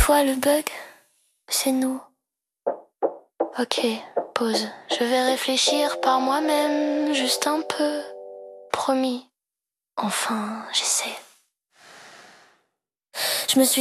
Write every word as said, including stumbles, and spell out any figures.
toi le bug? C'est nous. Ok, pause. Je vais réfléchir par moi-même, juste un peu. Promis. Enfin, j'essaie. Je me suis